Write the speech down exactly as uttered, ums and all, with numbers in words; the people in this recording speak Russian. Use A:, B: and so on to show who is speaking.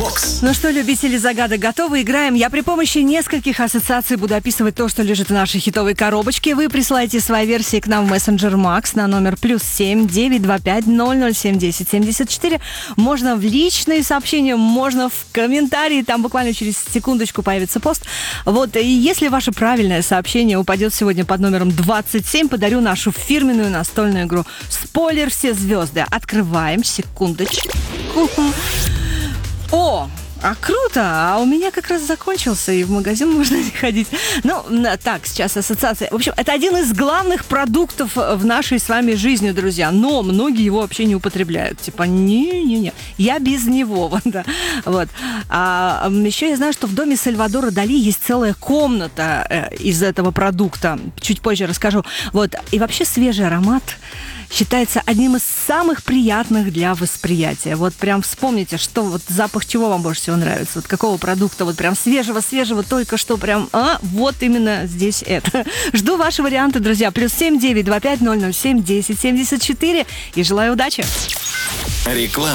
A: Бокс.
B: Ну что, любители загадок, готовы? Играем. Я при помощи нескольких ассоциаций буду описывать то, что лежит в нашей хитовой коробочке. Вы присылаете свои версии к нам в мессенджер Макс на номер плюс семь девятьсот двадцать пять ноль ноль семь десять семьдесят четыре. Можно в личные сообщения, можно в комментарии. Там буквально через секундочку появится пост. Вот, и если ваше правильное сообщение упадет сегодня под номером двадцать семь, подарю нашу фирменную настольную игру «Спойлер. Все звезды». Открываем. Секундочку. О, а круто, а у меня как раз закончился, и в магазин можно не ходить. Ну, так, сейчас ассоциация. В общем, это один из главных продуктов в нашей с вами жизни, друзья, но многие его вообще не употребляют. Типа, не-не-не, я без него. Вот, да. Вот. А еще я знаю, что в доме Сальвадора Дали есть целая комната из этого продукта. Чуть позже расскажу. Вот. И вообще свежий аромат считается одним из самых приятных для восприятия. Вот прям вспомните, что вот запах чего вам больше всего нравится, вот какого продукта, вот прям свежего-свежего, только что прям, а, вот именно здесь это. Жду ваши варианты, друзья. Плюс семь девятьсот двадцать пять ноль ноль семь десять семьдесят четыре и желаю удачи.
A: Реклама.